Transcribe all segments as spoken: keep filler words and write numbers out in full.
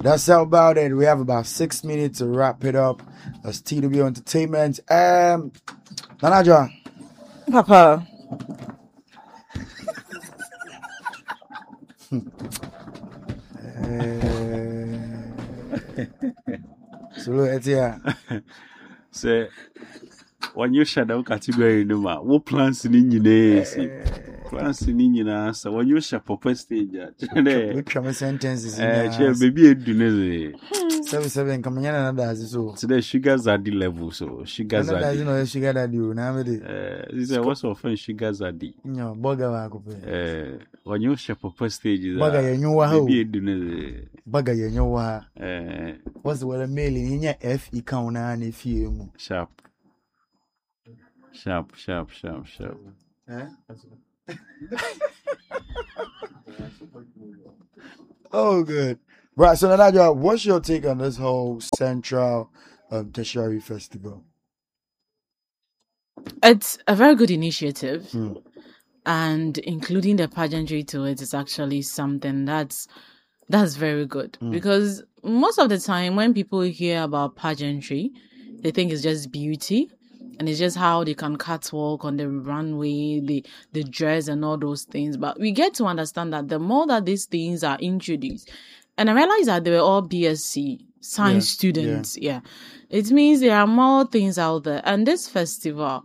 That's how about it. We have about six minutes to wrap it up. That's T W Entertainment. Um, Nanaja. Papa. Solo Etia. Say, when you shadow category, no ma, what plans in Indonesia? Plans in Indonesia. So when you share papa stage, we come sentences. Eh, baby, Indonesia. Seven seven. Come on, another so. Today sugars are the level, so sugars are. Another, you know, sugar daddy. Now we do. Eh, this is what's often sugars are the. No, burger wa kupe. Eh, when you share papa stage, burger ye nyuwa ho. Baby, Indonesia. Burger ye nyuwa. Eh, what's the word? Mailing in your F E count na ne fie mu. Sharp. Sharp, sharp, sharp, sharp. Eh? Oh, good. Right, so Nanaja, what's your take on this whole Central um, Tertiary Festival? It's a very good initiative. Hmm. And including the pageantry to it is actually something that's that's very good. Hmm. Because most of the time when people hear about pageantry, they think it's just beauty. And it's just how they can catwalk on the runway, the, the dress and all those things. But we get to understand that the more that these things are introduced, and I realized that they were all B S c science Yeah, students. Yeah. yeah. It means there are more things out there. And this festival,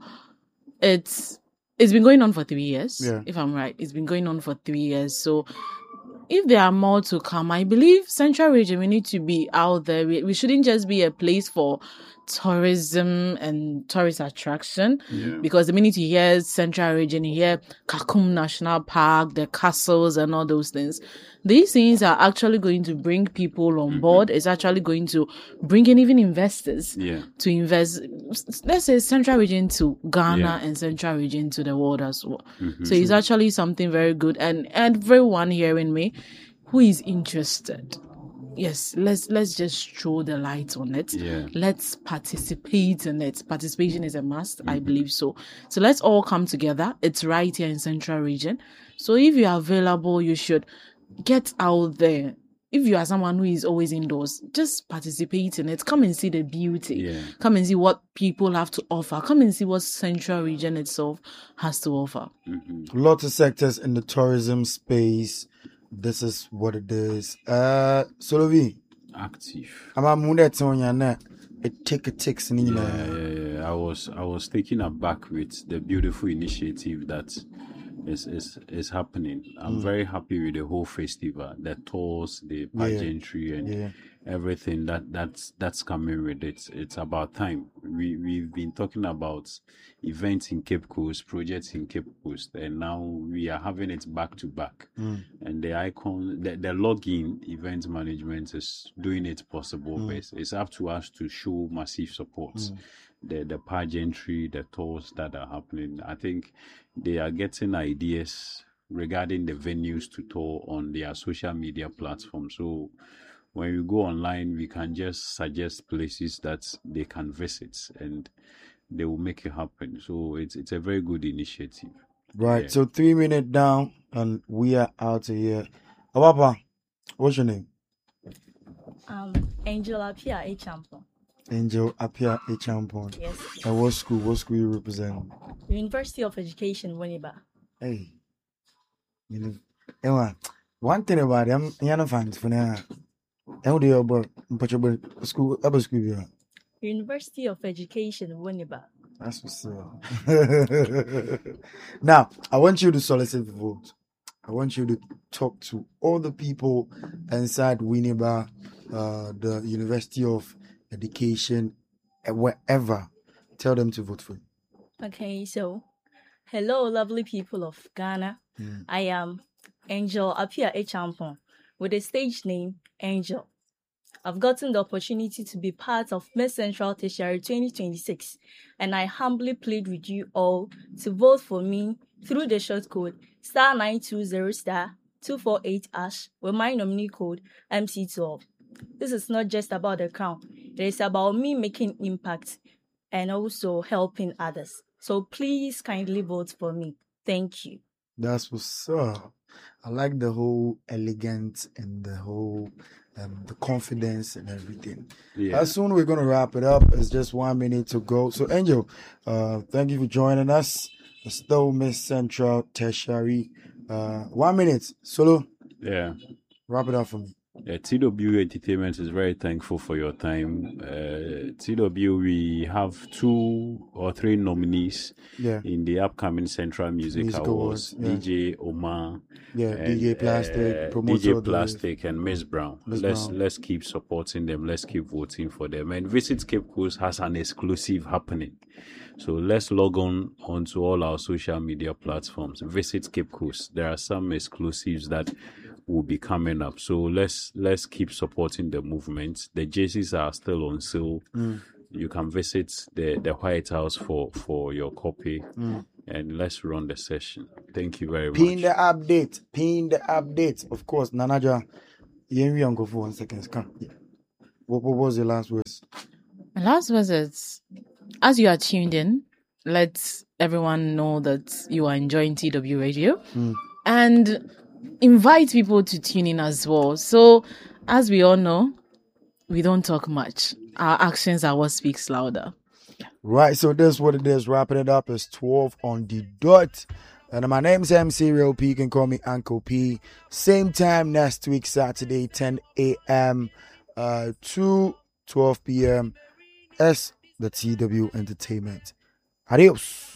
it's it's been going on for three years, Yeah. if I'm right. It's been going on for three years. So if there are more to come, I believe Central Region, we need to be out there. We, we shouldn't just be a place for tourism and tourist attraction. Yeah. Because the minute you hear Central Region, you hear Kakum National Park, the castles and all those things. These things are actually going to bring people on board. It's actually going to bring in even investors Yeah. to invest, let's say, Central Region to Ghana Yeah. and Central Region to the world as well. Mm-hmm. So it's actually something very good. And everyone hearing me who is interested, yes, let's let's just throw the light on it. Yeah. Let's participate in it. Participation is a must, I believe so. So let's all come together. It's right here in Central Region. So if you are available, you should get out there. If you are someone who is always indoors, just participate in it. Come and see the beauty. Yeah. Come and see what people have to offer. Come and see what Central Region itself has to offer. Mm-hmm. Lots of sectors in the tourism space. This is what it is. Uh, Solovi. Active. I'm a moon that's on your neck. It take a ticks in Yeah, yeah, yeah. I was I was taken aback with the beautiful initiative that is is is happening. I'm Mm. very happy with the whole festival, the tours, the pageantry, and Yeah. everything that that's that's coming with it. It's about time. We we've been talking about events in Cape Coast, projects in Cape Coast, and now we are having it back to back. Mm. And the icon, the, the login event management is doing it possible Mm. best. It's up to us to show massive support. Mm. The the pageantry, the tours that are happening. I think they are getting ideas regarding the venues to tour on their social media platform. So when you go online, we can just suggest places that they can visit and they will make it happen. So it's it's a very good initiative. Right. Yeah. So three minutes down and we are out of here. Awapa, what's your name? Um, Angel Apia A Champion. Angel Apia A Champon. Yes. And what school? What school you represent? University of Education, Winneba. Hey. You know, Ewa, one thing about them, you're not fans for now. How do you about school? About school, yeah. University of Education, Winneba. That's what's up. Now, I want you to solicit the vote. I want you to talk to all the people inside Winneba, uh, the University of Education, uh, wherever. Tell them to vote for you. Okay, so hello, lovely people of Ghana. Mm. I am Angel Apia A Champion with the stage name Angel. I've gotten the opportunity to be part of Miss Central Tertiary twenty twenty-six, and I humbly plead with you all to vote for me through the short code star nine two zero star two four eight hash with my nominee code M C twelve. This is not just about the crown. It is about me making impact and also helping others. So please kindly vote for me. Thank you. That's what's up. I like the whole elegance and the whole um, the confidence and everything. Yeah. As soon we're gonna wrap it up. It's just one minute to go. So Angel, uh, thank you for joining us. It's still Miss Central Tertiary. Uh, one minute, Solo. Yeah. Wrap it up for me. Yeah, T W Entertainment is very thankful for your time. Uh, T W, we have two or three nominees Yeah. in the upcoming Central Music, Music Awards. Awards, D J Omar, Yeah, and, D J Plastic, uh, promoter D J of the- Plastic, and Miss Brown. Miss let's Brown. let's keep supporting them. Let's keep voting for them. And Visit Cape Coast has an exclusive happening. So let's log on onto all our social media platforms. Visit Cape Coast. There are some exclusives that will be coming up. So let's let's keep supporting the movement. The jerseys are still on sale. Mm. You can visit the, the White House for, for your copy. Mm. And let's run the session. Thank you very Pin much. the update. Pin the update. Of course, Nanaja. Yeah, we go for one second. Come. Yeah. What, what was your last words? My last words is, as you are tuned in, let everyone know that you are enjoying T W Radio. Mm. And invite people to tune in as well. So, as we all know, we don't talk much. Our actions are what speaks louder. Right, so this is what it is. Wrapping it up. It's twelve on the dot. And my name's M C Real P. You can call me Uncle P. Same time next week, Saturday, ten a.m. Uh, to twelve p.m. as the T W Entertainment. Adios.